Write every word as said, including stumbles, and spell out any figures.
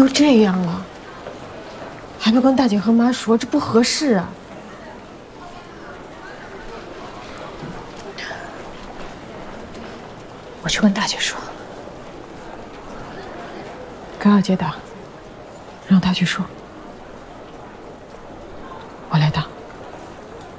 都这样了，还不跟大姐和妈说，这不合适啊。 我去跟大姐说。 给二姐打，让她去说。我来打。